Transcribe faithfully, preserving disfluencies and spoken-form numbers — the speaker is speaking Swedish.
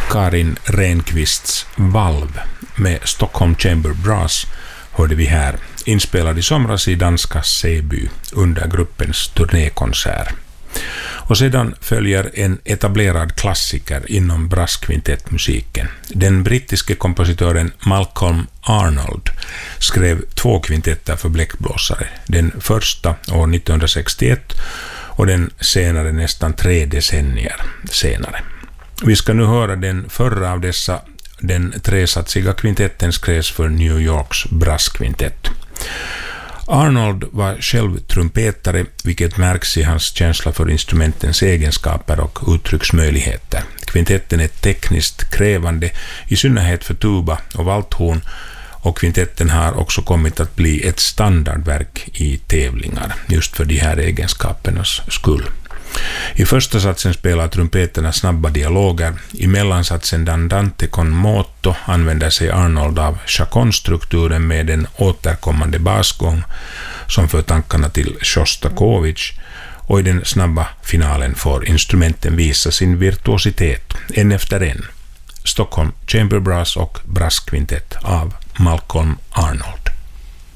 Karin Renqvists Valv med Stockholm Chamber Brass hörde vi här, inspelad i somras i danska Säby under gruppens turnékonsert. Och sedan följer en etablerad klassiker inom brasskvintettmusiken. Den brittiske kompositören Malcolm Arnold skrev två kvintetter för bläckblåsare. Den första år nittonhundrasextioett och den senare nästan tre decennier senare. Vi ska nu höra den förra av dessa. Den tresatsiga kvintetten skrevs för New Yorks brasskvintett. Arnold var själv trumpetare, vilket märks i hans känsla för instrumentens egenskaper och uttrycksmöjligheter. Kvintetten är tekniskt krävande, i synnerhet för tuba och valthorn, och kvintetten har också kommit att bli ett standardverk i tävlingar, just för de här egenskapernas skull. I första satsen spelar trumpeterna snabba dialoger. I mellansatsen Dandante con moto använder sig Arnold av chaconstrukturen med en återkommande basgång som för tankarna till Shostakovich, och i den snabba finalen får instrumenten visa sin virtuositet en efter en. Stockholm Chamber Brass och brasskvintett av Malcolm Arnold.